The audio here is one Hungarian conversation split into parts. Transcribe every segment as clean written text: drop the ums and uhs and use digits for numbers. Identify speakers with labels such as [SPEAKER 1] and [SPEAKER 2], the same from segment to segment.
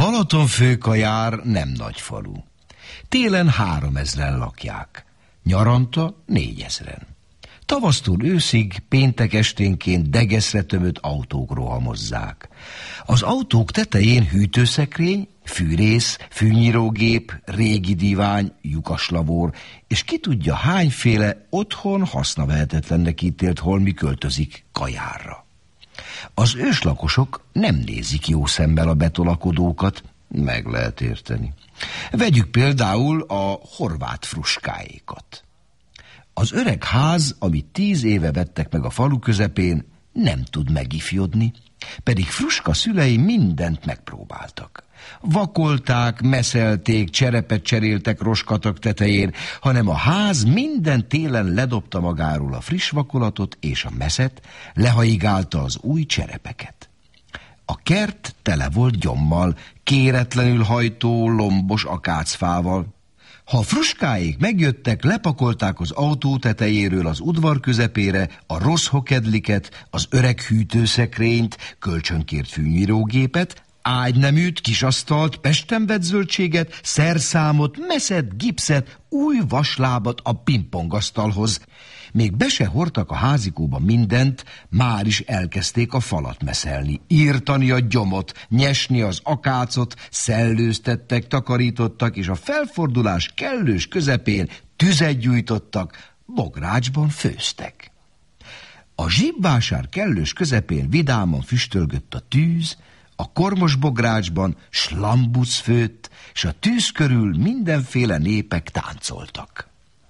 [SPEAKER 1] Balatonfőkajár nem nagy falu. Télen 3000-en lakják, nyaranta 4000-en. Tavasztól őszig péntek esténként degeszre tömött autók rohamozzák. Az autók tetején hűtőszekrény, fűrész, fűnyírógép, régi divány, lyukaslavor, és ki tudja hányféle otthon hasznavehetetlennek ítélt holmi költözik Kajárra. Az őslakosok nem nézik jó szemmel a betolakodókat, meg lehet érteni. Vegyük például a horvát fruskáékat. Az öreg ház, amit 10 éve vettek meg a falu közepén, nem tud megifjodni, pedig Fruska szülei mindent megpróbáltak. Vakolták, meszelték, cserepet cseréltek roskatak tetején, hanem a ház minden télen ledobta magáról a friss vakolatot és a meszet, lehaigálta az új cserepeket. A kert tele volt gyommal, kéretlenül hajtó, lombos akácfával. Ha a fruskáék megjöttek, lepakolták az autó tetejéről az udvar közepére a rossz hokedliket, az öreg hűtőszekrényt, kölcsönkért fűnyírógépet, ágyneműt, kisasztalt, pestenvett zöldséget, szerszámot, meszet, gipszet, új vaslábat a pingpongasztalhoz. Még be se hordtak a házikóba mindent, már is elkezdték a falat meszelni, írtani a gyomot, nyesni az akácot, szellőztettek, takarítottak, és a felfordulás kellős közepén tüzet gyújtottak, bográcsban főztek. A zsibvásár kellős közepén vidáman füstölgött a tűz, a kormos bográcsban slambuc főtt, és a tűz körül mindenféle népek táncoltak.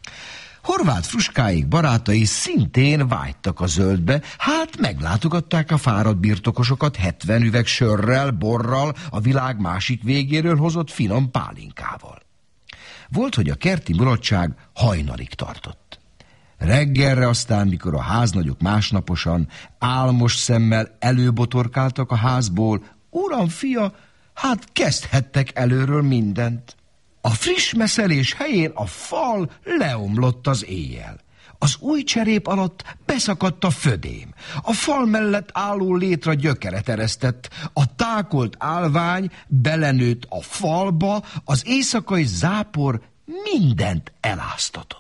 [SPEAKER 1] Horvát fruskáik barátai szintén vágytak a zöldbe, hát meglátogatták a fáradt birtokosokat 70 üveg sörrel, borral, a világ másik végéről hozott finom pálinkával. Volt, hogy a kerti mulatság hajnalig tartott. Reggelre aztán, mikor a háznagyok másnaposan, álmos szemmel előbotorkáltak a házból, uram, fia, hát kezdhettek előről mindent. A friss meszelés helyén a fal leomlott az éjjel. Az új cserép alatt beszakadt a födém. A fal mellett álló létra gyökeret eresztett. A tákolt állvány belenőtt a falba, az éjszakai zápor mindent eláztatott.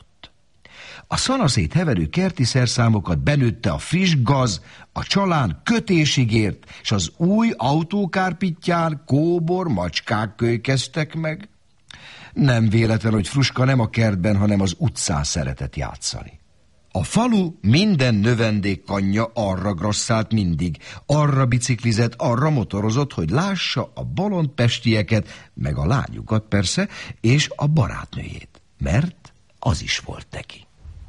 [SPEAKER 1] A szanaszét heverő kerti szerszámokat benőtte a friss gaz, a csalán kötésig ért, és az új autókárpittyán kóbor macskák kölykeztek meg. Nem véletlen, hogy Fruska nem a kertben, hanem az utcán szeretett játszani. A falu minden növendékkanja arra grasszált mindig, arra biciklizett, arra motorozott, hogy lássa a bolond pestieket, meg a lányukat persze, és a barátnőjét, mert az is volt neki.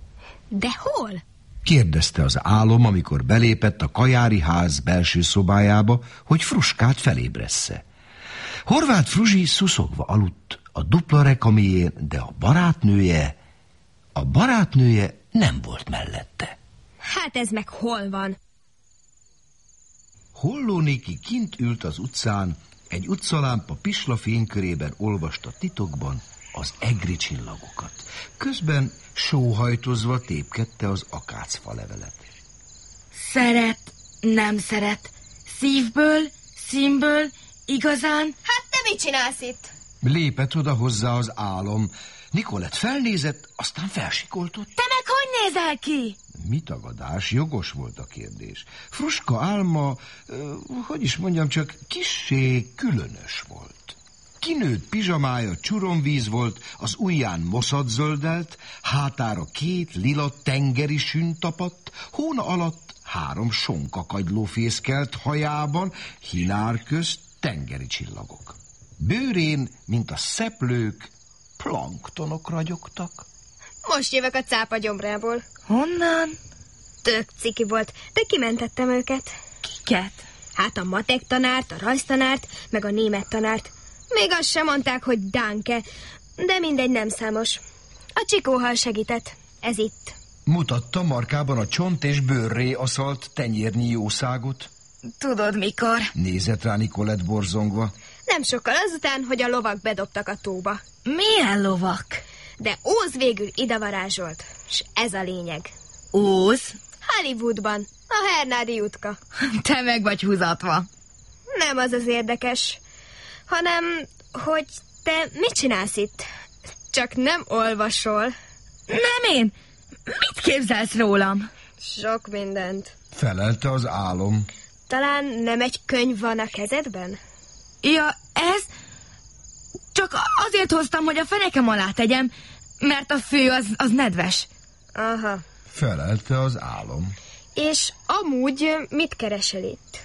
[SPEAKER 2] De hol?
[SPEAKER 1] Kérdezte az álom, amikor belépett a kajári ház belső szobájába, hogy Fruskát felébressze. Horváth Fruzsi szuszogva aludt a dupla rekamién, de a barátnője nem volt mellette.
[SPEAKER 2] Hát ez meg hol van?
[SPEAKER 1] Hollónéki kint ült az utcán, egy utcalámpa pisla fénykörében olvasta titokban az egri csillagokat. Közben sóhajtozva tépkedte az akácfa levelet.
[SPEAKER 3] Szeret, nem szeret, szívből, színből, igazán?
[SPEAKER 2] Hát te mit csinálsz itt?
[SPEAKER 1] Lépett oda hozzá az álom. Nikolett felnézett, aztán felsikoltott.
[SPEAKER 3] Te meg hogy nézel ki?
[SPEAKER 1] Mi tagadás? Jogos volt a kérdés. Fruska álma, hogy is mondjam, csak kissé különös volt. Kinőtt pizsamája csuromvíz volt, az ujján moszat zöldelt, hátára 2 lila tengeri sün tapadt, hóna alatt 3 sonkakagyló fészkelt hajában, hinár közt tengeri csillagok. Bőrén, mint a szeplők, planktonok ragyogtak.
[SPEAKER 2] Most jövök a cápa gyomrából.
[SPEAKER 3] Honnan?
[SPEAKER 2] Tök ciki volt, de kimentettem őket.
[SPEAKER 3] Kiket?
[SPEAKER 2] Hát a matek tanárt, a rajztanárt, meg a német tanárt. Még azt sem mondták, hogy Danke, de mindegy, nem számos. A csikóhal segített. Ez itt.
[SPEAKER 1] Mutatta markában a csont és bőrré aszalt tenyérnyi jószágot.
[SPEAKER 3] Tudod mikor?
[SPEAKER 1] Nézett rá Nikolett borzongva.
[SPEAKER 2] Nem sokkal azután, hogy a lovak bedobtak a tóba.
[SPEAKER 3] Milyen lovak?
[SPEAKER 2] De Óz végül ide varázsolt, és ez a lényeg.
[SPEAKER 3] Óz?
[SPEAKER 2] Hollywoodban, a Hernádi Jutka.
[SPEAKER 3] Te meg vagy húzatva.
[SPEAKER 2] Nem az az érdekes, hanem hogy te mit csinálsz itt? Csak nem olvasol.
[SPEAKER 3] Nem én. Mit képzelsz rólam?
[SPEAKER 2] Sok mindent.
[SPEAKER 1] Felelte az álom.
[SPEAKER 2] Talán nem egy könyv van a kezedben?
[SPEAKER 3] Ja, ez... Csak azért hoztam, hogy a fenekem alá tegyem, mert a fő az nedves.
[SPEAKER 2] Aha.
[SPEAKER 1] Felelte az álom.
[SPEAKER 2] És amúgy mit keresel itt?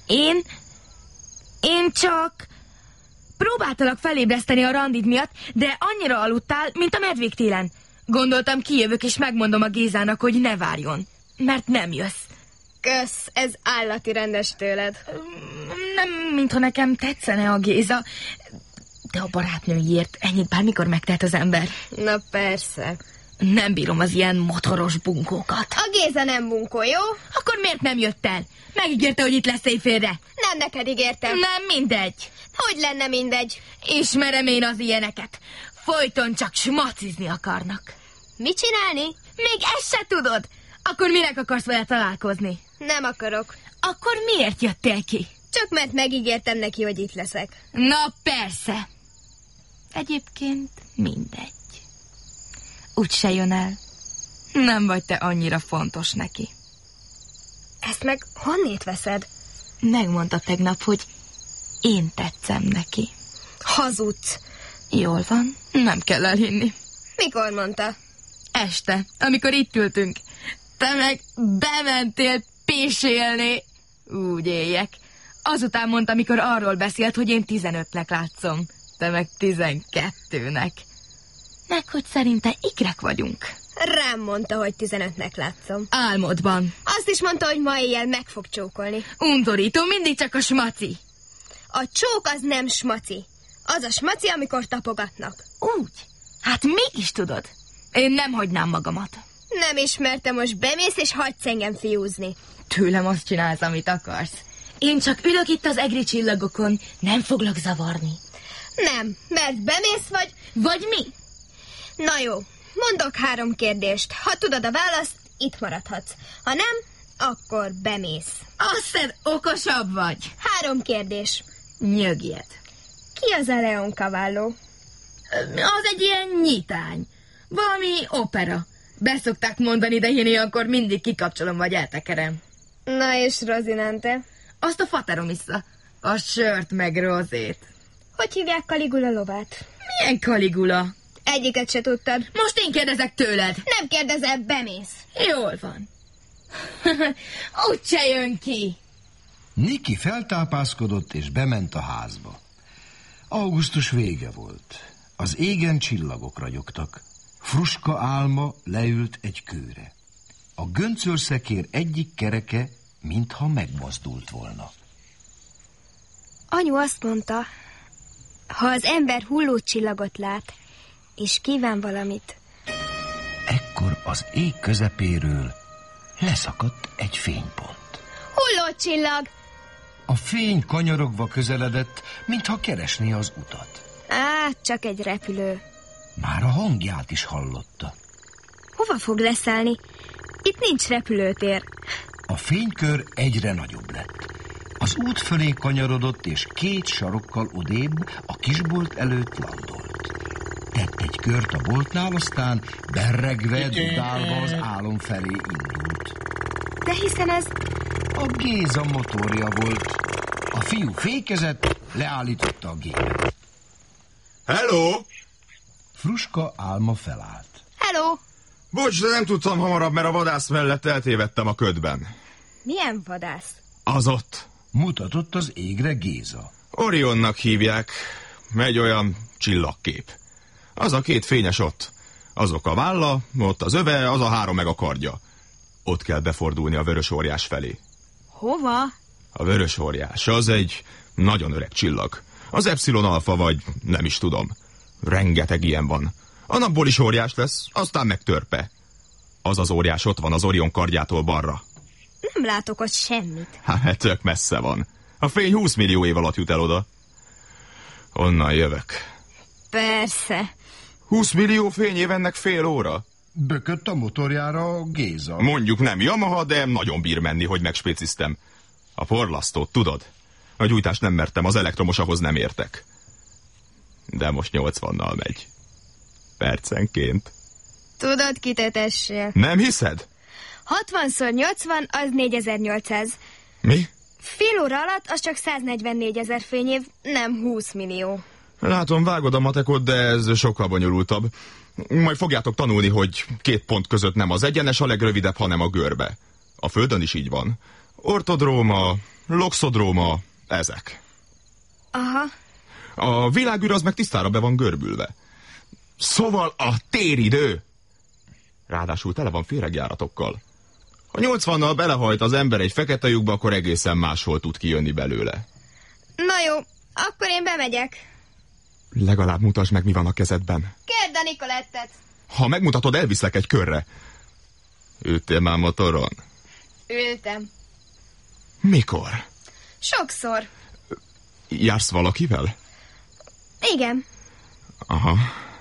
[SPEAKER 3] Én csak... Próbáltalak felébreszteni a randid miatt, de annyira aludtál, mint a medvék télen. Gondoltam, kijövök és megmondom a Gézának, hogy ne várjon, mert nem jössz.
[SPEAKER 2] Kösz, ez állati rendes tőled.
[SPEAKER 3] Nem, mintha nekem tetszene a Géza, de a barátnőiért ennyit bármikor megtehet az ember.
[SPEAKER 2] Na persze.
[SPEAKER 3] Nem bírom az ilyen motoros bunkókat.
[SPEAKER 2] A Géza nem bunkó, jó?
[SPEAKER 3] Akkor miért nem jött el? Megígérte, hogy itt lesz éjfélre.
[SPEAKER 2] Nem neked ígértem.
[SPEAKER 3] Nem mindegy.
[SPEAKER 2] Hogy lenne mindegy?
[SPEAKER 3] Ismerem én az ilyeneket. Folyton csak smacizni akarnak.
[SPEAKER 2] Mit csinálni?
[SPEAKER 3] Még ezt se tudod? Akkor minek akarsz vele találkozni?
[SPEAKER 2] Nem akarok.
[SPEAKER 3] Akkor miért jöttél ki?
[SPEAKER 2] Csak mert megígértem neki, hogy itt leszek.
[SPEAKER 3] Na persze. Egyébként mindegy. Úgyse jön el. Nem vagy te annyira fontos neki.
[SPEAKER 2] Ezt meg honnét veszed?
[SPEAKER 3] Megmondta tegnap, hogy én tetszem neki.
[SPEAKER 2] Hazudsz.
[SPEAKER 3] Jól van, nem kell elhinni.
[SPEAKER 2] Mikor mondta?
[SPEAKER 3] Este, amikor itt ültünk. Te meg bementél pésélni. Úgy éljek. Azután mondta, amikor arról beszélt, hogy én 15-nek látszom. Te meg 12-nek. Meg hogy szerinte ikrek vagyunk.
[SPEAKER 2] Rám mondta, hogy 15-nek látszom.
[SPEAKER 3] Álmodban.
[SPEAKER 2] Azt is mondta, hogy ma éjjel meg fog csókolni.
[SPEAKER 3] Undorító, mindig csak a smaci.
[SPEAKER 2] A csók az nem smaci. Az a smaci, amikor tapogatnak.
[SPEAKER 3] Úgy? Hát mégis tudod. Én nem hagynám magamat.
[SPEAKER 2] Nem ismertem, most bemész és hagysz engem fiúzni.
[SPEAKER 3] Tőlem azt csinálsz, amit akarsz. Én csak ülök itt az egri csillagokon, nem foglak zavarni.
[SPEAKER 2] Nem, mert bemész
[SPEAKER 3] Vagy mi?
[SPEAKER 2] Na jó, mondok 3 kérdést. Ha tudod a választ, itt maradhatsz. Ha nem, akkor bemész.
[SPEAKER 3] Azt hiszed, okosabb vagy.
[SPEAKER 2] 3 kérdés.
[SPEAKER 3] Nyögjed.
[SPEAKER 2] Ki az a Leon Cavallo?
[SPEAKER 3] Az egy ilyen nyitány. Valami opera. Beszokták mondani, de én ilyenkor mindig kikapcsolom vagy eltekerem.
[SPEAKER 2] Na és Rozinante?
[SPEAKER 3] Azt a faterom vissza. A sört meg Rozét.
[SPEAKER 2] Hogy hívják Caligula lovát?
[SPEAKER 3] Milyen Caligula?
[SPEAKER 2] Egyiket se tudtad.
[SPEAKER 3] Most én kérdezek tőled.
[SPEAKER 2] Nem kérdezel, bemész.
[SPEAKER 3] Jól van. Úgyse jön ki.
[SPEAKER 1] Niki feltápászkodott és bement a házba. Augusztus vége volt. Az égen csillagok ragyogtak. Fruska álma leült egy kőre. A göncörszekér egyik kereke mintha megmozdult volna.
[SPEAKER 2] Anyu azt mondta, ha az ember hullócsillagot lát, és kíván valamit.
[SPEAKER 1] Ekkor az ég közepéről leszakadt egy fénypont.
[SPEAKER 2] Hullócsillag!
[SPEAKER 1] A fény kanyarogva közeledett, mintha keresné az utat.
[SPEAKER 2] Á, csak egy repülő.
[SPEAKER 1] Már a hangját is hallotta.
[SPEAKER 2] Hova fog leszállni? Itt nincs repülőtér.
[SPEAKER 1] A fénykör egyre nagyobb lett. Az út fölé kanyarodott, és 2 sarokkal odébb a kisbolt előtt landolt. Tett egy kört a boltnál, aztán berregve, dudálva az álom felé indult.
[SPEAKER 2] De hiszen ez...
[SPEAKER 1] A Géza motorja volt. A fiú fékezett, leállította a gépet.
[SPEAKER 4] Hello!
[SPEAKER 1] Fruska álma felállt.
[SPEAKER 2] Hello!
[SPEAKER 4] Bocs, de nem tudtam hamarabb, mert a vadász mellett eltévedtem a ködben.
[SPEAKER 2] Milyen vadász?
[SPEAKER 4] Az ott.
[SPEAKER 1] Mutatott az égre Géza.
[SPEAKER 4] Orionnak hívják. Egy olyan csillagkép. Az a 2 fényes ott. Azok a válla, ott az öve, az a 3 meg a kardja. Ott kell befordulni a vörös óriás felé.
[SPEAKER 2] Hova?
[SPEAKER 4] A vörös óriás, az egy nagyon öreg csillag. Az Epsilon alfa vagy, nem is tudom. Rengeteg ilyen van. A napból is óriás lesz, aztán meg törpe. Az az óriás ott van az Orion kardjától balra.
[SPEAKER 2] Nem látok ott semmit.
[SPEAKER 4] Hát tök messze van. A fény 20 millió év alatt jut el oda. Onnan jövök.
[SPEAKER 2] Persze.
[SPEAKER 4] 20 millió fényévennek fél óra?
[SPEAKER 1] Bökött a motorjára a Géza.
[SPEAKER 4] Mondjuk nem Yamaha, de nagyon bír menni, hogy megspéciztem. A porlasztót, tudod? A gyújtást nem mertem, az elektromos ahhoz nem értek. De most 80-nal megy. Percenként.
[SPEAKER 2] Tudod, kitetessél.
[SPEAKER 4] Nem hiszed?
[SPEAKER 2] 60x80 az 4800.
[SPEAKER 4] Mi?
[SPEAKER 2] Fél óra alatt az csak 144 000 fényév, nem 20 millió.
[SPEAKER 4] Látom, vágod a matekot, de ez sokkal bonyolultabb. Majd fogjátok tanulni, hogy 2 pont között nem az egyenes a legrövidebb, hanem a görbe. A Földön is így van. Ortodróma, loxodróma, ezek.
[SPEAKER 2] Aha.
[SPEAKER 4] A világűr az meg tisztára be van görbülve. Szóval a téridő! Ráadásul tele van féregjáratokkal. Ha 80-nal belehajt az ember egy fekete lyukba, akkor egészen máshol tud kijönni belőle.
[SPEAKER 2] Na jó, akkor én bemegyek.
[SPEAKER 4] Legalább mutasd meg, mi van a kezedben.
[SPEAKER 2] Kérd a Nicolettet.
[SPEAKER 4] Ha megmutatod, elviszlek egy körre. Ültél már motoron?
[SPEAKER 2] Ültem.
[SPEAKER 4] Mikor?
[SPEAKER 2] Sokszor.
[SPEAKER 4] Jársz valakivel?
[SPEAKER 2] Igen.
[SPEAKER 4] Aha.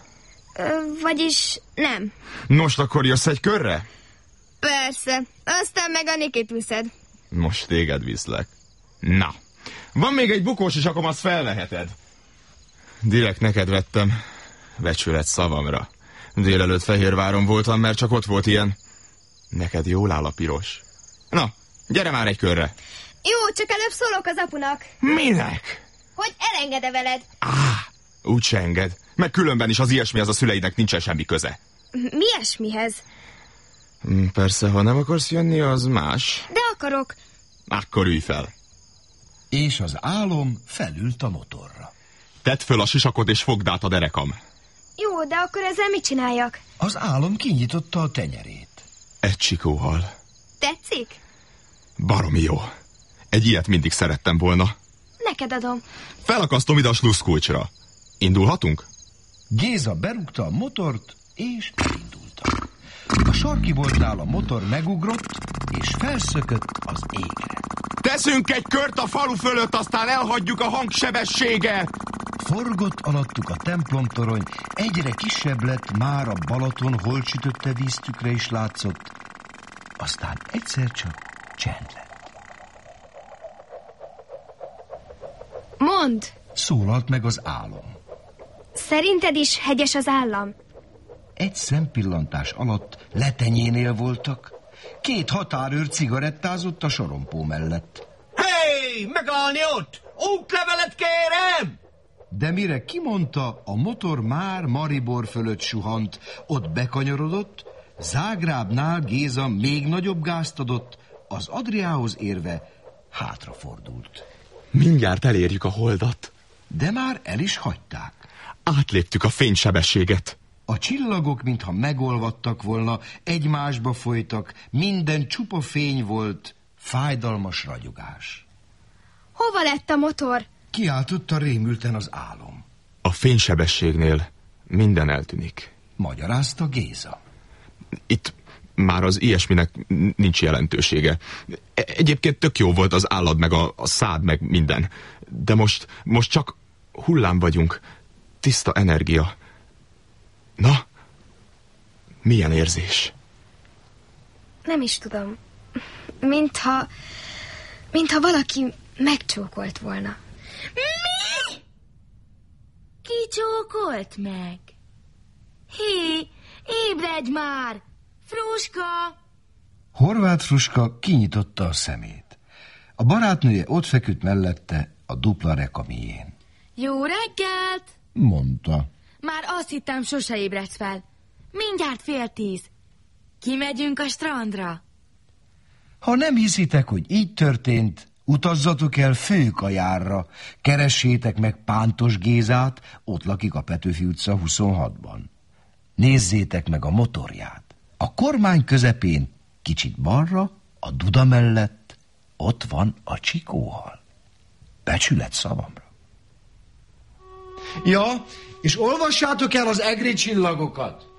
[SPEAKER 2] Vagyis nem.
[SPEAKER 4] Most akkor jössz egy körre?
[SPEAKER 2] Persze. Aztán meg a Nikit viszed.
[SPEAKER 4] Most téged viszlek. Na, van még egy bukós, és akkor azt felveheted. Direkt neked vettem. Becsület szavamra. Délelőtt Fehérváron voltam, mert csak ott volt ilyen. Neked jól áll a piros. Na, gyere már egy körre.
[SPEAKER 2] Jó, csak előbb szólok az apunak.
[SPEAKER 4] Minek?
[SPEAKER 2] Hogy elenged-e veled?
[SPEAKER 4] Úgy se enged. Meg különben is az ilyesmihez a szüleidnek nincsen semmi köze.
[SPEAKER 2] Mi ilyesmihez?
[SPEAKER 4] Persze, ha nem akarsz jönni, az más.
[SPEAKER 2] De akarok.
[SPEAKER 4] Akkor ülj fel.
[SPEAKER 1] És az álom felült a motorra.
[SPEAKER 4] Tedd föl a sisakot és fogd át a derekam.
[SPEAKER 2] Jó, de akkor ezzel mit csináljak?
[SPEAKER 1] Az álom kinyitotta a tenyerét.
[SPEAKER 4] Egy csikóhal.
[SPEAKER 2] Tetszik?
[SPEAKER 4] Baromi jó. Egy ilyet mindig szerettem volna.
[SPEAKER 2] Neked adom.
[SPEAKER 4] Felakasztom ide a sluszkulcsra. Indulhatunk?
[SPEAKER 1] Géza berúgta a motort, és elindultak. A sarki boltnál a motor megugrott, és felszökött az égre.
[SPEAKER 4] Teszünk egy kört a falu fölött, aztán elhagyjuk a hangsebességet!
[SPEAKER 1] Forgott alattuk a templomtorony, egyre kisebb lett, már a Balaton holtsütötte víztükre is látszott. Aztán egyszer csak csend lett.
[SPEAKER 2] Mondd!
[SPEAKER 1] Szólalt meg az álom.
[SPEAKER 2] Szerinted is hegyes az állam?
[SPEAKER 1] Egy szempillantás alatt letenyénél voltak. 2 határőr cigarettázott a sorompó mellett.
[SPEAKER 5] Hey, megállni ott! Útlevelet kérem!
[SPEAKER 1] De mire kimondta, a motor már Maribor fölött suhant, ott bekanyarodott, Zágrábnál Géza még nagyobb gázt adott, az Adriához érve hátrafordult.
[SPEAKER 4] Mindjárt elérjük a holdat.
[SPEAKER 1] De már el is hagyták.
[SPEAKER 4] Átléptük a fénysebességet.
[SPEAKER 1] A csillagok, mintha megolvadtak volna, egymásba folytak, minden csupa fény volt, fájdalmas ragyogás.
[SPEAKER 2] Hova lett a motor?
[SPEAKER 1] Kiáltotta rémülten az álom.
[SPEAKER 4] A fénysebességnél minden eltűnik.
[SPEAKER 1] Magyarázta Géza.
[SPEAKER 4] Itt már az ilyesminek nincs jelentősége. Egyébként tök jó volt az állad, meg a szád, meg minden. De most csak hullám vagyunk. Tiszta energia. Na, milyen érzés?
[SPEAKER 2] Nem is tudom. Mintha valaki megcsókolt volna.
[SPEAKER 3] Mi? Ki csókolt meg? Hé, ébredj már! Fruska!
[SPEAKER 1] Horváth Fruska kinyitotta a szemét. A barátnője ott feküdt mellette a dupla rekamién.
[SPEAKER 3] Jó reggelt!
[SPEAKER 1] Mondta.
[SPEAKER 3] Már azt hittem, sose ébredsz fel. Mindjárt 9:30. Kimegyünk a strandra.
[SPEAKER 1] Ha nem hiszitek, hogy így történt, utazzatok el Főkajárra, keressétek meg Pántos Gézát, ott lakik a Petőfi utca 26-ban. Nézzétek meg a motorját. A kormány közepén, kicsit balra, a duda mellett, ott van a csikóhal. Becsület szavamra.
[SPEAKER 5] Ja, és olvassátok el az egri csillagokat.